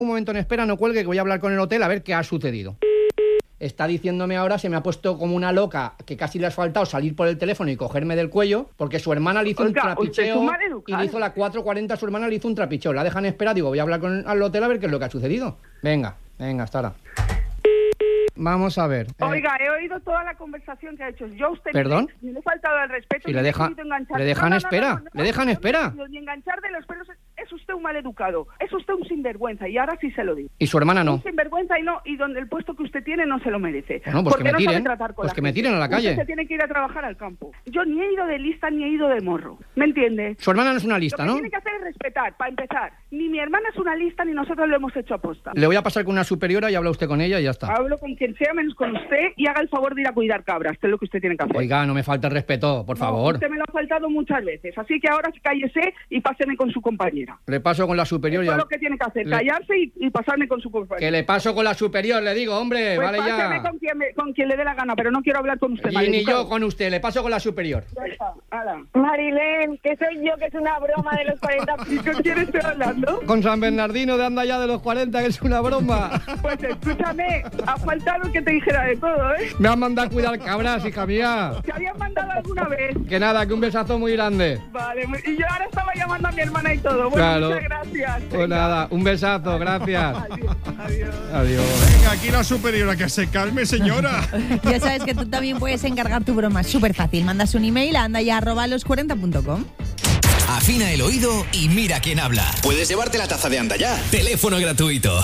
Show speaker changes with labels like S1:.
S1: Un momento en espera, no cuelgue, que voy a hablar con el hotel a ver qué ha sucedido. Está diciéndome ahora, se me ha puesto como una loca, que casi le ha faltado salir por el teléfono y cogerme del cuello, porque su hermana le hizo un trapicheo y le hizo la 4:40, su hermana le hizo un trapicheo. La dejan espera, digo, voy a hablar con el hotel a ver qué es lo que ha sucedido. Venga, hasta ahora. Vamos a ver.
S2: Oiga, he oído toda la conversación que ha hecho. Yo a usted
S1: ¿Perdón?
S2: me he faltado al respeto.
S1: Y le dejan espera. Le dejan espera.
S2: Ni enganchar de los pelos. Es usted un maleducado. Es usted un sinvergüenza. Y ahora sí se lo digo.
S1: Y su hermana no.
S2: Un sinvergüenza y donde el puesto que usted tiene no se lo merece.
S1: Bueno, pues que me tiren.
S2: Pues
S1: que me tiren a la calle.
S2: Usted se tiene que ir a trabajar al campo. Yo ni he ido de lista ni he ido de morro. ¿Me entiende?
S1: Su hermana no es una lista, ¿no?
S2: Lo que tiene que hacer es respetar, para empezar. Ni mi hermana es una lista ni nosotros lo hemos hecho aposta.
S1: Le voy a pasar con una superiora y habla usted con ella y ya está.
S2: Hablo con quien sea menos con usted y haga el favor de ir a cuidar cabras, que es lo que usted tiene que hacer.
S1: Oiga, no me falte el respeto, por favor.
S2: Usted me lo ha faltado muchas veces, así que ahora cállese y páseme con su compañera.
S1: Le paso con la superior.
S2: Eso es lo que tiene que hacer, callarse y pasarme con su compañera.
S1: Que le paso con la superior, le digo, hombre,
S2: pues
S1: vale ya.
S2: Páseme con quien le dé la gana, pero no quiero hablar con usted.
S1: Y ni yo con usted, le paso con la superior.
S2: Ya está, hala.
S3: Marilén, que soy yo, que es una broma de los 40.
S2: ¿Y con quién estoy hablando?
S1: Con San Bernardino de Anda Ya de los 40, que es una broma.
S2: Pues escúchame, ha faltado que te dijera de todo, ¿eh?
S1: Me han mandado a cuidar cabras, hija mía.
S2: ¿Te habían mandado alguna vez?
S1: Que nada, que un besazo muy grande.
S2: Vale, y yo ahora estaba llamando a mi hermana y todo. Bueno,
S1: claro.
S2: Muchas gracias.
S1: Pues nada, un besazo, gracias.
S2: Adiós.
S4: Venga, aquí la superiora, que se calme, señora.
S5: Ya sabes que tú también puedes encargar tu broma, es súper fácil. Mandas un email a andaya@los40.com.
S6: Afina el oído y mira quién habla.
S7: Puedes llevarte la taza de Anda Ya.
S6: Teléfono gratuito.